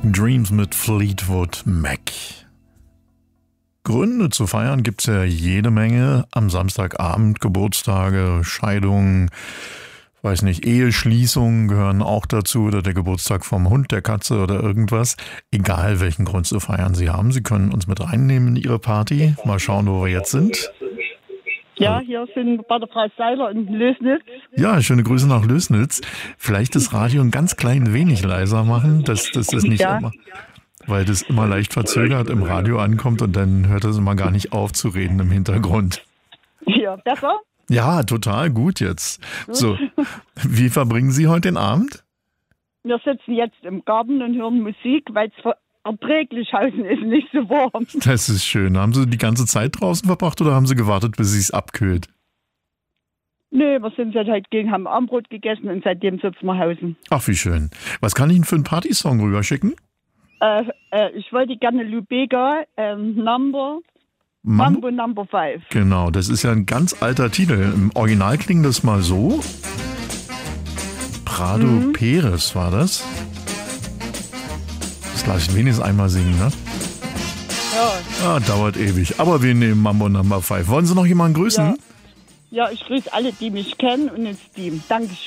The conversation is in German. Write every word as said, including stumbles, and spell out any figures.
Dreams mit Fleetwood Mac. Gründe zu feiern gibt's ja jede Menge. Am Samstagabend Geburtstage, Scheidungen, weiß nicht, Eheschließungen gehören auch dazu oder der Geburtstag vom Hund, der Katze oder irgendwas. Egal welchen Grund zu feiern Sie haben, Sie können uns mit reinnehmen in Ihre Party. Mal schauen, wo wir jetzt sind. Ja, hier sind wir bei der Frau Seiler in Lößnitz. Ja, schöne Grüße nach Lößnitz. Vielleicht das Radio ein ganz klein wenig leiser machen, dass das nicht Ja. immer, weil das immer leicht verzögert im Radio ankommt und dann hört das immer gar nicht auf zu reden im Hintergrund. Ja, besser? Ja, total gut jetzt. So, wie verbringen Sie heute den Abend? Wir sitzen jetzt im Garten und hören Musik, weil es erträglich draußen ist, nicht so warm. Das ist schön. Haben Sie die ganze Zeit draußen verbracht oder haben Sie gewartet, bis es abkühlt? Nö, wir sind seit heute gegen, haben Abendbrot gegessen und seitdem sitzen wir hausen. Ach, wie schön. Was kann ich Ihnen für einen Partysong rüberschicken? Äh, äh, ich wollte gerne Lubega, ähm, Number, Mambo Number Five. Genau, das ist ja ein ganz alter Titel. Im Original klingt das mal so. Prado Mhm. Perez war das. Das lasse ich wenigstens einmal singen, ne? Ja. Ah, dauert ewig. Aber wir nehmen Mambo Number Five. Wollen Sie noch jemanden grüßen? Ja. Ja, ich grüße alle, die mich kennen und ins Team. Dankeschön.